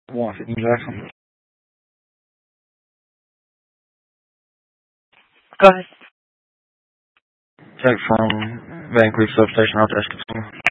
150 Jackson. Go ahead. Check from Vancouver substation out to Eskimo.